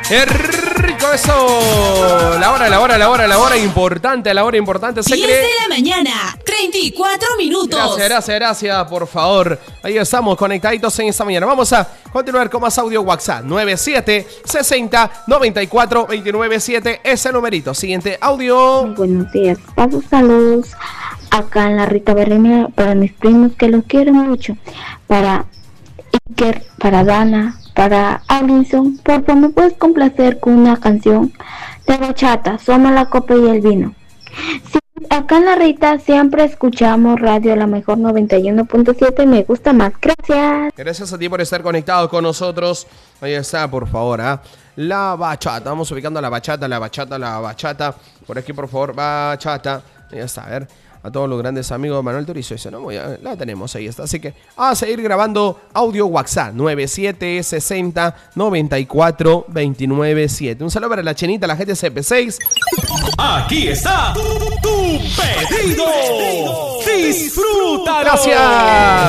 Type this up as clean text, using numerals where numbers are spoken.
Rico eso. La hora importante, la hora importante. 10 de la mañana, 34 minutos. Gracias, por favor. Ahí estamos conectaditos en esta mañana. Vamos a continuar con más audio WhatsApp. 9760-94-297 es el numerito. Siguiente audio. Buenos días, paso saludos acá en la Rita Berremia para mis primos que los quiero mucho. Para Iker, para Dana, para Alinson. Por favor, ¿me puedes complacer con una canción de bachata? Somos la copa y el vino. Sí, acá en la Rita siempre escuchamos radio La Mejor 91.7. Me gusta más. Gracias. Gracias a ti por estar conectado con nosotros. Ahí está, por favor, la bachata. Vamos ubicando la bachata. Por aquí, por favor, bachata. Ahí está, a ver. A todos los grandes amigos de Manuel Turizo. Esa, ¿no? La tenemos, ahí está. Así que a seguir grabando audio WhatsApp 9760-94-297. Un saludo para la Chenita, la gente CP6. Aquí está tu pedido. Disfrútalo. Gracias.